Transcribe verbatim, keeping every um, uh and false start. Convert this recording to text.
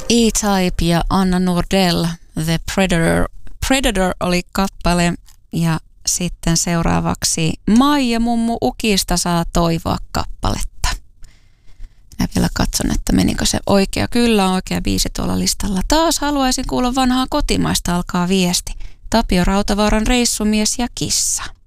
E-Type ja Anna Nordell, The Predator. Predator oli kappale ja sitten seuraavaksi Maija Mummu Ukista saa toivoa kappaletta. Mä vielä katson, että menikö se oikea. Kyllä on oikea biisi tuolla listalla. Taas haluaisin kuulla vanhaa kotimaista, alkaa viesti. Tapio Rautavaaran Reissumies ja kissa.